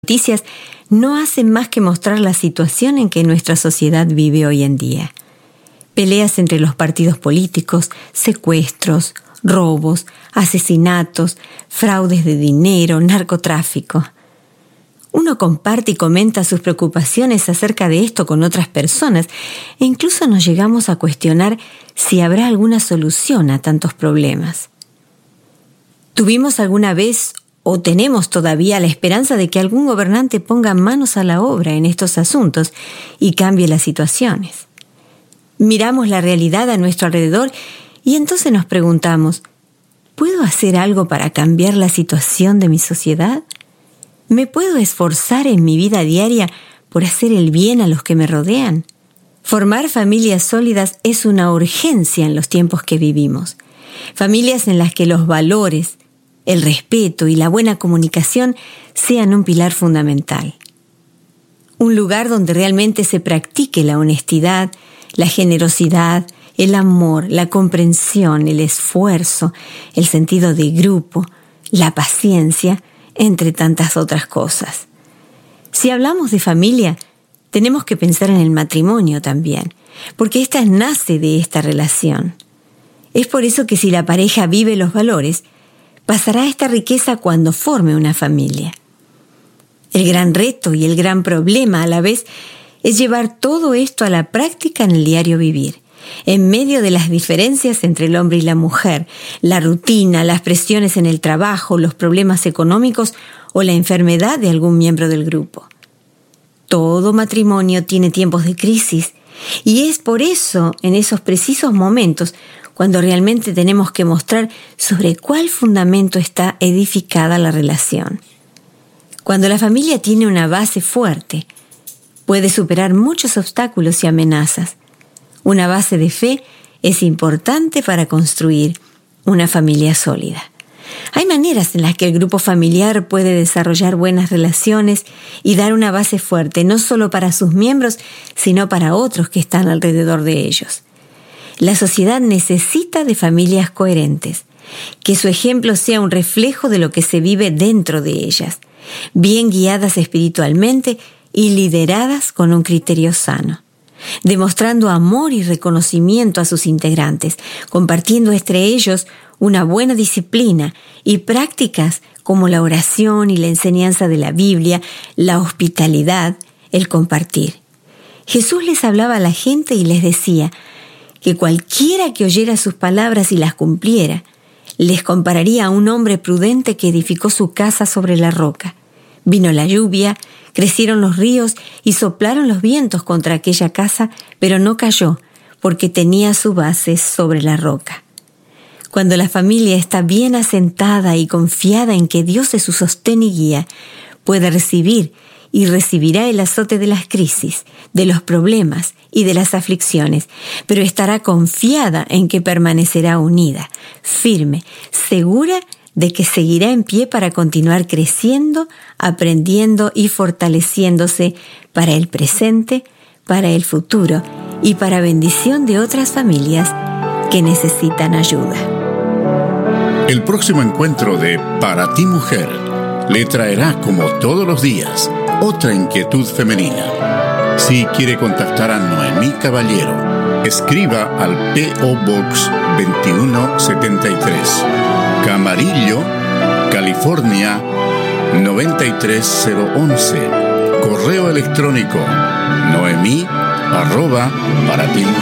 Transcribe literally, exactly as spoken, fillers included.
noticias no hacen más que mostrar la situación en que nuestra sociedad vive hoy en día. Peleas entre los partidos políticos, secuestros, robos, asesinatos, fraudes de dinero, narcotráfico. Uno comparte y comenta sus preocupaciones acerca de esto con otras personas e incluso nos llegamos a cuestionar si habrá alguna solución a tantos problemas. ¿Tuvimos alguna vez o tenemos todavía la esperanza de que algún gobernante ponga manos a la obra en estos asuntos y cambie las situaciones? Miramos la realidad a nuestro alrededor y entonces nos preguntamos, ¿puedo hacer algo para cambiar la situación de mi sociedad? ¿Me puedo esforzar en mi vida diaria por hacer el bien a los que me rodean? Formar familias sólidas es una urgencia en los tiempos que vivimos. Familias en las que los valores, el respeto y la buena comunicación sean un pilar fundamental. Un lugar donde realmente se practique la honestidad, la generosidad, el amor, la comprensión, el esfuerzo, el sentido de grupo, la paciencia, entre tantas otras cosas. Si hablamos de familia, tenemos que pensar en el matrimonio también, porque ésta nace de esta relación. Es por eso que si la pareja vive los valores, pasará esta riqueza cuando forme una familia. El gran reto y el gran problema a la vez es llevar todo esto a la práctica en el diario vivir, en medio de las diferencias entre el hombre y la mujer, la rutina, las presiones en el trabajo, los problemas económicos o la enfermedad de algún miembro del grupo. Todo matrimonio tiene tiempos de crisis y es por eso, en esos precisos momentos, cuando realmente tenemos que mostrar sobre cuál fundamento está edificada la relación. Cuando la familia tiene una base fuerte, puede superar muchos obstáculos y amenazas. Una base de fe es importante para construir una familia sólida. Hay maneras en las que el grupo familiar puede desarrollar buenas relaciones y dar una base fuerte, no solo para sus miembros, sino para otros que están alrededor de ellos. La sociedad necesita de familias coherentes, que su ejemplo sea un reflejo de lo que se vive dentro de ellas, bien guiadas espiritualmente y lideradas con un criterio sano, demostrando amor y reconocimiento a sus integrantes, compartiendo entre ellos una buena disciplina y prácticas como la oración y la enseñanza de la Biblia, la hospitalidad, el compartir. Jesús les hablaba a la gente y les decía que cualquiera que oyera sus palabras y las cumpliera, les compararía a un hombre prudente que edificó su casa sobre la roca. Vino la lluvia, crecieron los ríos y soplaron los vientos contra aquella casa, pero no cayó, porque tenía su base sobre la roca. Cuando la familia está bien asentada y confiada en que Dios es su sostén y guía, puede recibir y recibirá el azote de las crisis, de los problemas y de las aflicciones, pero estará confiada en que permanecerá unida, firme, segura de que seguirá en pie para continuar creciendo, aprendiendo y fortaleciéndose para el presente, para el futuro y para bendición de otras familias que necesitan ayuda. El próximo encuentro de Para ti Mujer le traerá, como todos los días, otra inquietud femenina. Si quiere contactar a Noemí Caballero, escriba al P O Box veintiuno setenta y tres, Camarillo, California noventa y tres cero once. Correo electrónico noemí arroba para ti.